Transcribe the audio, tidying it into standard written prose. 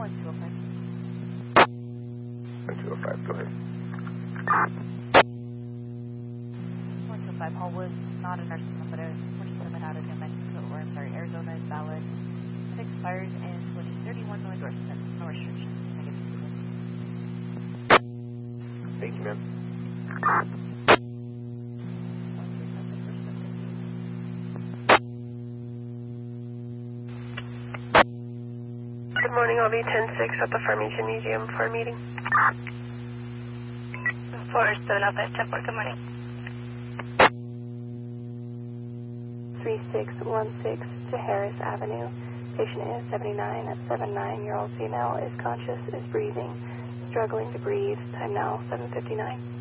1205, go ahead. 1205, Hall was not a nursing home, but a 27 out of New Mexico, or I'm sorry, Arizona is valid. It expires in 2031, no endorsements, no restrictions. Thank you, ma'am. Good morning, I'll be 10-6 at the Farmington Museum for a meeting. 4705, 10-4, good morning. 3616 to Harris Avenue. Patient is 79 at 79-year-old female, is conscious, is breathing, struggling to breathe. Time now, 7:59.